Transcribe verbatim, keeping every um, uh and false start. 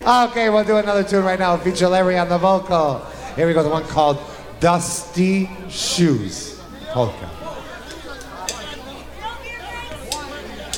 Okay, we'll do another tune right now. Feature Larry on the vocal. Here we go, the one called Dusty Shoes. Polka.